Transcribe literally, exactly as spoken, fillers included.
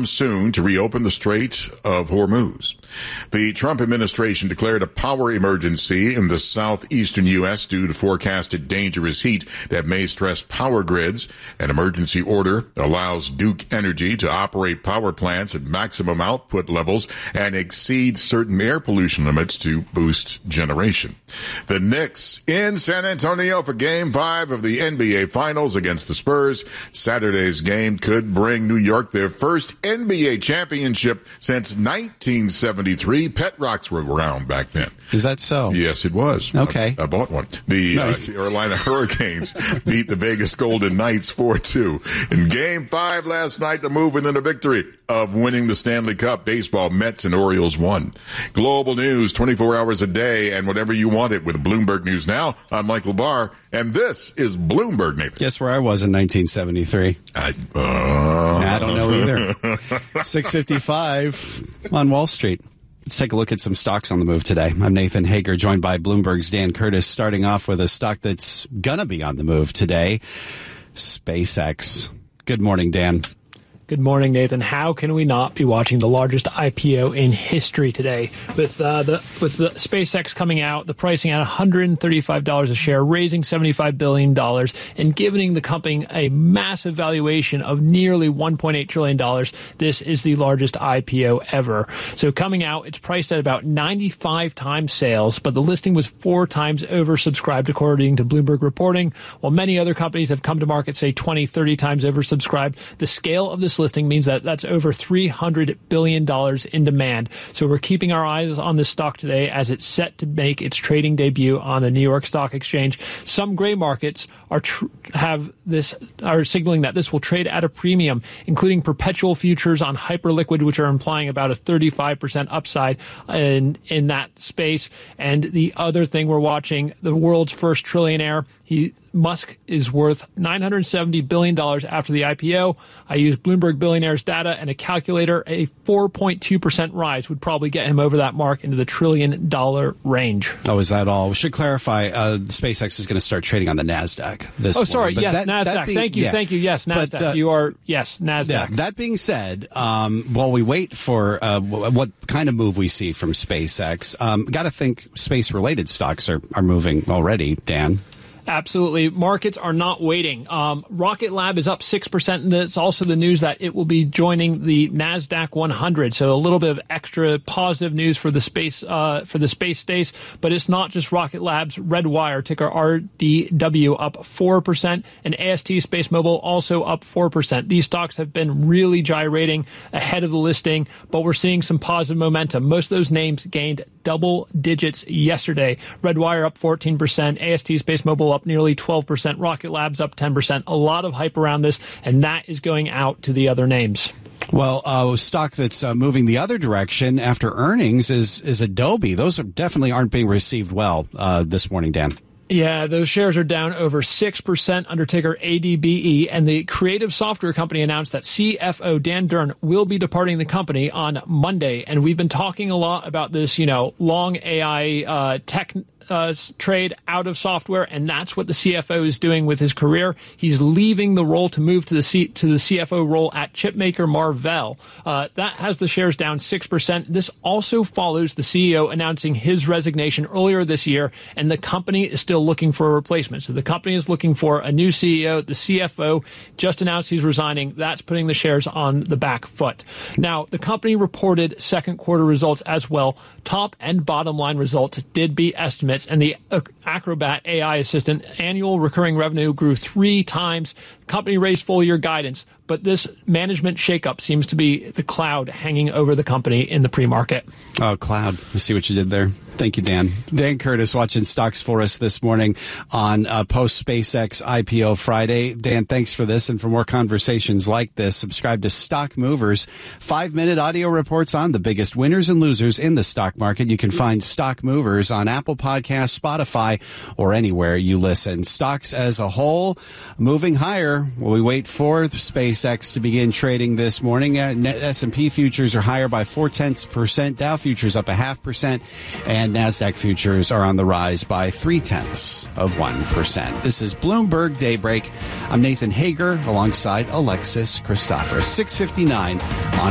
come soon to reopen the Strait of Hormuz. The Trump administration declared a power emergency in the southeastern U S due to forecasted dangerous heat that may stress power grids. An emergency order allows Duke Energy to operate power plants at maximum output levels and exceed certain air pollution limits to boost generation. The Knicks in San Antonio for Game five of the N B A Finals against the Spurs. Saturday's game could bring New York their first N B A championship since nineteen seventy-three. Pet rocks were around back then. Is that so? Yes, it was. Okay. I, I bought one. The nice. uh, Carolina Hurricanes beat the Vegas Golden Knights four two. In Game five last night, the move within a victory of winning the Stanley Cup. Baseball, Mets and Orioles won. Global news twenty-four hours a day and whatever you want it with Bloomberg News Now. I'm Michael Barr, and this is Bloomberg, Nathan. Guess where I was in nineteen seventy-three? I, uh... I don't know either. six fifty-five on Wall Street. Let's take a look at some stocks on the move today. I'm Nathan Hager, joined by Bloomberg's Dan Curtis, starting off with a stock that's going to be on the move today, SpaceX. Good morning, Dan. Good morning, Nathan. How can we not be watching the largest I P O in history today? With uh, the with the SpaceX coming out, the pricing at one hundred thirty-five dollars a share, raising seventy-five billion dollars, and giving the company a massive valuation of nearly one point eight trillion dollars. This is the largest I P O ever. So coming out, it's priced at about ninety-five times sales, but the listing was four times oversubscribed, according to Bloomberg reporting. While many other companies have come to market, say twenty, thirty times oversubscribed, the scale of this listing means that that's over three hundred billion dollars in demand. So we're keeping our eyes on this stock today as it's set to make its trading debut on the New York Stock Exchange. Some gray markets are tr- have this are signaling that this will trade at a premium, including perpetual futures on Hyperliquid, which are implying about a thirty-five percent upside in in that space. And the other thing we're watching, the world's first trillionaire, he Musk is worth nine hundred seventy billion dollars after the I P O. I used Bloomberg Billionaires data and a calculator. A four point two percent rise would probably get him over that mark into the trillion dollar range. Oh, is that all? We should clarify, uh, SpaceX is going to start trading on the NASDAQ this Oh, sorry. morning. Yes, that, NASDAQ. That being, thank you. yeah. Thank you. Yes, NASDAQ. But, uh, you are, yes, NASDAQ. Yeah, that being said, um, while we wait for uh, what kind of move we see from SpaceX, um, got to think space-related stocks are, are moving already, Dan. Absolutely. Markets are not waiting. Um, Rocket Lab is up six percent. And it's also the news that it will be joining the NASDAQ one hundred. So a little bit of extra positive news for the space, uh, for the space stace. But it's not just Rocket Lab's. Redwire, ticker R D W, up four percent. And A S T Space Mobile also up four percent. These stocks have been really gyrating ahead of the listing, but we're seeing some positive momentum. Most of those names gained double digits yesterday. Redwire up fourteen percent. A S T Space Mobile up nearly twelve percent. Rocket Labs up ten percent. A lot of hype around this, and that is going out to the other names. Well, uh, stock that's uh, moving the other direction after earnings is is Adobe. Those are definitely aren't being received well uh, this morning, Dan. Yeah, those shares are down over six percent under ticker A D B E, and the creative software company announced that C F O Dan Durn will be departing the company on Monday. And we've been talking a lot about this, you know, long A I uh, tech Uh, trade out of software, and that's what the C F O is doing with his career. He's leaving the role to move to the C- to the C F O role at chipmaker Marvell. Uh, that has the shares down six percent. This also follows the C E O announcing his resignation earlier this year, and the company is still looking for a replacement. So the company is looking for a new C E O. The C F O just announced he's resigning. That's putting the shares on the back foot. Now, the company reported second quarter results as well. Top and bottom line results did beat estimates. And the Acrobat A I assistant annual recurring revenue grew three times. The company raised full year guidance, but this management shakeup seems to be the cloud hanging over the company in the pre-market. Oh, cloud. You see what you did there? Thank you, Dan. Dan Curtis watching stocks for us this morning on uh, post-SpaceX I P O Friday. Dan, thanks for this. And for more conversations like this, subscribe to Stock Movers, five-minute audio reports on the biggest winners and losers in the stock market. You can find Stock Movers on Apple Podcasts, Spotify, or anywhere you listen. Stocks as a whole moving higher while we wait for SpaceX to begin trading this morning. Uh, S and P futures are higher by four-tenths percent. Dow futures up a half percent. And And NASDAQ futures are on the rise by three-tenths of one percent. This is Bloomberg Daybreak. I'm Nathan Hager alongside Alexis Christoforous. six fifty-nine on